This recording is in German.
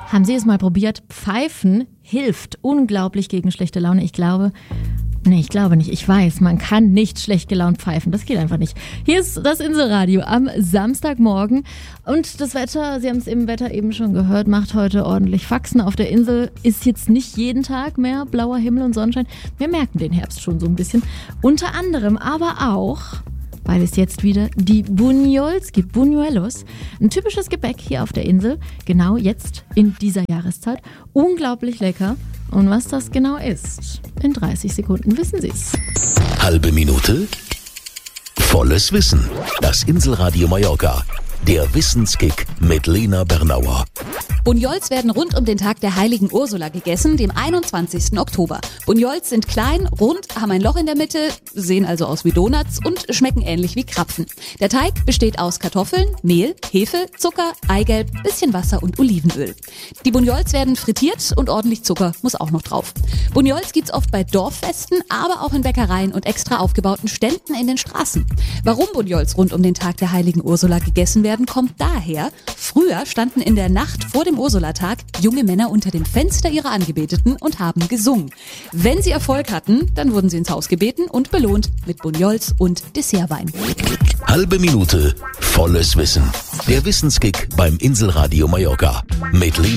Haben Sie es mal probiert? Pfeifen hilft unglaublich gegen schlechte Laune. Ich glaube nicht. Ich weiß, man kann nicht schlecht gelaunt pfeifen. Das geht einfach nicht. Hier ist das Inselradio am Samstagmorgen. Und das Wetter, Sie haben es im Wetter eben schon gehört, macht heute ordentlich Faxen. Auf der Insel ist jetzt nicht jeden Tag mehr blauer Himmel und Sonnenschein. Wir merken den Herbst schon so ein bisschen. Unter anderem aber auch, weil es jetzt wieder die Bunyols gibt, Buñuelos. Ein typisches Gebäck hier auf der Insel, genau jetzt in dieser Jahreszeit. Unglaublich lecker. Und was das genau ist, in 30 Sekunden wissen Sie es. Halbe Minute, volles Wissen. Das Inselradio Mallorca. Der Wissenskick mit Lena Bernauer. Bunyols werden rund um den Tag der heiligen Ursula gegessen, dem 21. Oktober. Bunyols sind klein, rund, haben ein Loch in der Mitte, sehen also aus wie Donuts und schmecken ähnlich wie Krapfen. Der Teig besteht aus Kartoffeln, Mehl, Hefe, Zucker, Eigelb, bisschen Wasser und Olivenöl. Die Bunyols werden frittiert und ordentlich Zucker muss auch noch drauf. Bunyols gibt's oft bei Dorffesten, aber auch in Bäckereien und extra aufgebauten Ständen in den Straßen. Warum Bunyols rund um den Tag der heiligen Ursula gegessen werden, kommt daher: Früher standen in der Nacht vor dem Ursulatag junge Männer unter dem Fenster ihrer Angebeteten und haben gesungen. Wenn sie Erfolg hatten, dann wurden sie ins Haus gebeten und belohnt mit Bunyols und Dessertwein. Halbe Minute, volles Wissen. Der Wissenskick beim Inselradio Mallorca. Mit Lena